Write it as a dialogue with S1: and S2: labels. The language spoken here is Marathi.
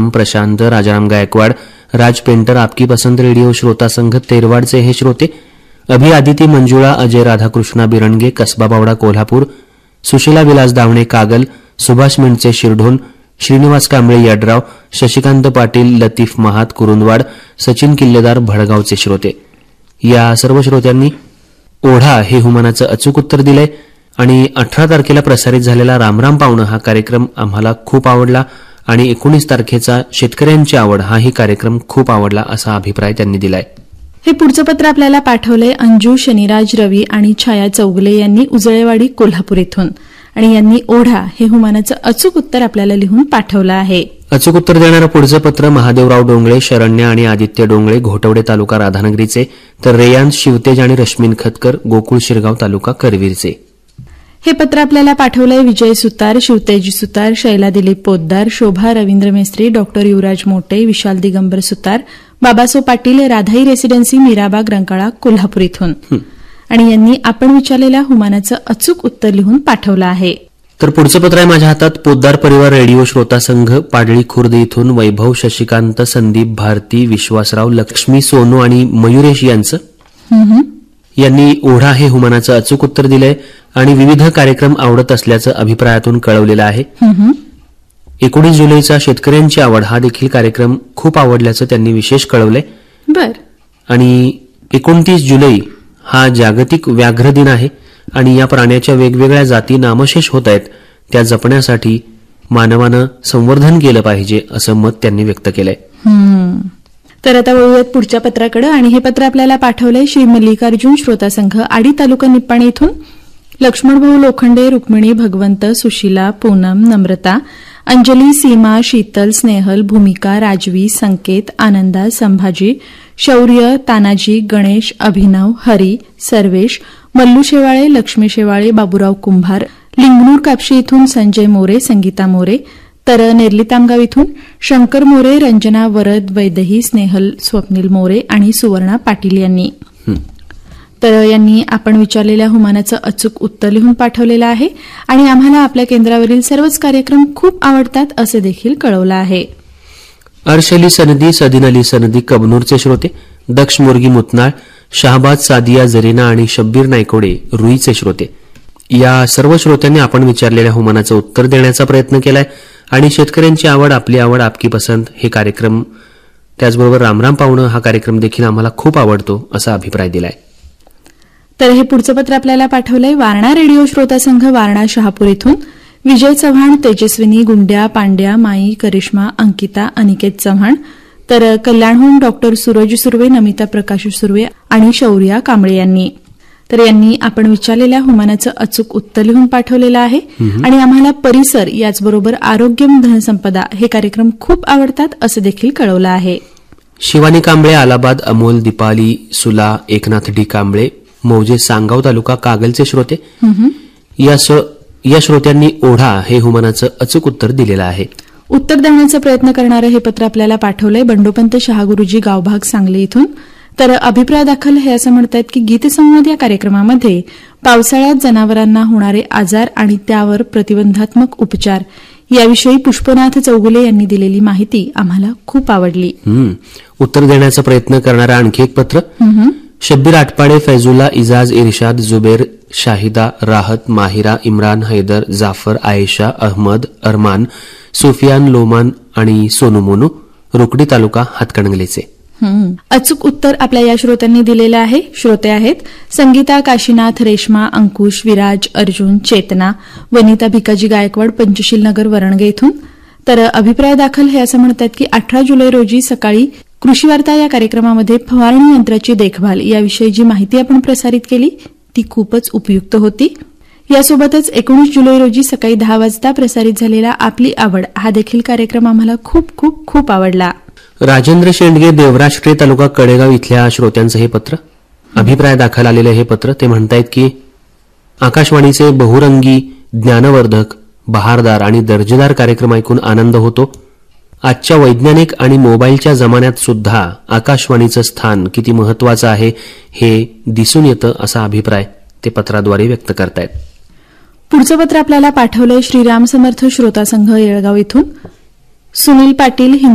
S1: राम, प्रशांत, राजाराम गायकवाड, राज पेंटर, आपकी पसंत रेडिओ श्रोता संघ तेरवाडचे हे श्रोते, अभि, आदिती, मंजुळा, अजय, राधाकृष्णा बिरणगे, कसबा बावडा, कोल्हापूर, सुशीला विलास दावणे, कागल, सुभाष मिंडचे, शिरढोण, श्रीनिवास कांबळे, यड्राव, शशिकांत पाटील, लतीफ महात, कुरुंदवाड, सचिन किल्लेदार, भडगावचे श्रोते. या सर्व श्रोत्यांनी ओढा हे हुमानाचं अचूक उत्तर दिलंय आणि 18 तारखेला प्रसारित झालेला रामराम पाहुणं हा कार्यक्रम आम्हाला खूप आवडला आणि 19 तारखेचा शेतकऱ्यांची आवड हाही कार्यक्रम खूप आवडला असा अभिप्राय त्यांनी दिलाय.
S2: हे पुढचं पत्र आपल्याला पाठवलंय अंजू, शनिराज, रवी आणि छाया चौगले यांनी उजळेवाडी, कोल्हापूर इथून, आणि यांनी ओढा हे हुमानाचं अचूक उत्तर आपल्याला लिहून पाठवलं आहे.
S1: अचूक उत्तर देणारं पुढचं पत्र महादेवराव डोंगळे, शरण्य आणि आदित्य डोंगळे, घोटवडे तालुका राधानगरीचे, तर रेयांश शिवतेज आणि रश्मीन खतकर, गोकुळ शिरगाव तालुका करवीरचे.
S2: हे पत्र आपल्याला पाठवलंय विजय सुतार, शिवतेज सुतार, शैला दिलीप पोद्दार, शोभा रवींद्र मेस्त्री, डॉक्टर युवराज मोटे, विशाल दिगंबर सुतार, बाबासो पाटील, राधाई रेसिडेन्सी, मीराबाग, रंकाळा, कोल्हापूर इथून, आणि यांनी आपण विचारलेल्या हुमानाचं अचूक उत्तर लिहून पाठवलं आहे.
S1: तर पुढचं पत्र आहे माझ्या हातात. पोद्दार परिवार रेडिओ श्रोता संघ, पाडळी खुर्द इथून वैभव, शशिकांत, संदीप, भारती, विश्वासराव, लक्ष्मी, सोनू आणि मयुरेश यांचं. यांनी ओढा हे हुमानाचं अचूक उत्तर दिलंय आणि विविध कार्यक्रम आवडत असल्याचं अभिप्रायातून कळवलेलं आहे. 19 जुलैचा शेतकऱ्यांची आवड हा देखील कार्यक्रम खूप आवडल्याचं त्यांनी विशेष कळवलंय.
S2: बर.
S1: आणि 29 जुलै हा जागतिक व्याघ्र दिन आहे आणि या प्राण्याच्या वेगवेगळ्या जाती नामशेष होत आहेत, त्या जपण्यासाठी मानवानं संवर्धन केलं पाहिजे असं मत त्यांनी व्यक्त केलंय.
S2: तर आता वळूयात पुढच्या पत्राकडे, आणि हे पत्र आपल्याला पाठवलंय श्री मल्लिकार्जुन श्रोता संघ, आडी तालुका निप्पाणी इथून. लक्ष्मणभाऊ लोखंडे, रुक्मिणी, भगवंत, सुशीला, पूनम, नम्रता, अंजली, सीमा, शीतल, स्नेहल, भूमिका, राजवी, संकेत, आनंदा, संभाजी, शौर्य, तानाजी, गणेश, अभिनव, हरी, सर्वेश, मल्लू शेवाळे, लक्ष्मी शेवाळे, बाबूराव कुंभार, लिंगणूर कापशी इथून संजय मोरे, संगीता मोरे, तर नेरली तामगाव इथून शंकर मोरे, रंजना वरद, वैदही, स्नेहल, स्वप्नील मोरे आणि सुवर्णा पाटील यांनी. तर यांनी आपण विचारलेल्या हुमानाचं अचूक उत्तर लिहून पाठवलेलं आहे आणि आम्हाला आपल्या केंद्रावरील सर्वच कार्यक्रम खूप आवडतात असं देखील कळवलं आहे.
S1: अर्श अली सनदी, सदीन अली सनदी, कबनूरचे श्रोते, दक्ष मुर्गी मुतनाळ, शहाबाद, सादिया, जरीना आणि शब्बीर नायकोडे, रुईचे श्रोते. या सर्व श्रोत्यांनी आपण विचारलेल्या हुमानाचं उत्तर देण्याचा प्रयत्न केलाय आणि शेतकऱ्यांची आवड, आपली आवड, आपकी पसंत हे कार्यक्रम, त्याचबरोबर रामराम पाहुणं हा कार्यक्रम देखील आम्हाला खूप आवडतो असा अभिप्राय दिलाय.
S2: तर हे पुढचं पत्र आपल्याला पाठवलंय वारणा रेडिओ श्रोता संघ, वारणा, शहापूर इथून. विजय चव्हाण, तेजस्विनी, गुंड्या, पांड्या, माई, करिश्मा, अंकिता, अनिकेत चव्हाण, तर कल्याणहून डॉक्टर सूरज सुर्वे, नमिता प्रकाश सुर्वे आणि शौर्या कांबळे यांनी. तर यांनी आपण विचारलेल्या हुमानाचं अचूक उत्तर लिहून पाठवलेलं आहे आणि आम्हाला परिसर याचबरोबर आरोग्यम धनसंपदा हे कार्यक्रम खूप आवडतात असं देखील कळवलं आहे.
S1: शिवानी कांबळे, आलाबाद, अमोल, दीपाली, सुला, एकनाथ डी कांबळे, मौजे, सांगाव तालुका, कागलचे श्रोते. या श्रोत्यांनी ओढा हे हुमानाचं अचूक उत्तर दिलेलं आहे.
S2: उत्तर देण्याचा प्रयत्न करणारं हे पत्र आपल्याला पाठवलंय बंडोपंत शहागुरुजी, गावभाग, सांगली इथून. तर अभिप्राय दाखल हे असं म्हणतात की गीतसंवाद या कार्यक्रमामध्ये पावसाळ्यात जनावरांना होणारे आजार आणि त्यावर प्रतिबंधात्मक उपचार याविषयी पुष्पनाथ चौगुले यांनी दिलेली माहिती आम्हाला खूप आवडली.
S1: उत्तर देण्याचा प्रयत्न करणारं आणखी एक पत्र. शब्बीर आटपाडे, फैजुल्ला, इजाज, इरशाद, जुबेर, शाहिदा, राहत, माहिरा, इम्रान, हैदर, जाफर, आयशा, अहमद, अरमान, सुफियान, लोमान आणि सोनू मोनू, रुकडी तालुका, हातकणंगलेचे.
S2: अचूक उत्तर आपल्या या श्रोत्यांनी दिलेलं आहे. श्रोते आहेत संगीता, काशीनाथ, रेश्मा, अंकुश, विराज, अर्जुन, चेतना, वनिता भिकाजी गायकवाड, पंचशील नगर, वरणगे इथून. तर अभिप्राय दाखल हे असं म्हणतात की 18 जुलै रोजी सकाळी कृषी वार्ता या कार्यक्रमामध्ये फवारणी यंत्राची देखभाल याविषयी जी माहिती आपण प्रसारित केली ती खूपच उपयुक्त होती. यासोबतच 19 जुलै रोजी सकाळी 10 वाजता प्रसारित झालेला आपली आवड हा देखील कार्यक्रम आम्हाला खूप खूप खूप आवडला.
S1: राजेंद्र शेंडगे, देवराष्ट्रे तालुका, कडेगाव इथल्या श्रोत्यांचं हे पत्र. अभिप्राय दाखल आलेलं हे पत्र. ते म्हणतायत की आकाशवाणीचे बहुरंगी, ज्ञानवर्धक, बहारदार आणि दर्जेदार कार्यक्रम ऐकून आनंद होतो. आजच्या वैज्ञानिक आणि मोबाईलच्या जमान्यात सुद्धा आकाशवाणीचं स्थान किती महत्वाचं आहे हे दिसून येतं असा अभिप्राय ते पत्राद्वारे व्यक्त करतायत.
S2: पुढचं पत्र आपल्याला पाठवलंय श्रीराम समर्थ श्रोता संघ, येळगाव इथून. सुनील पाटील,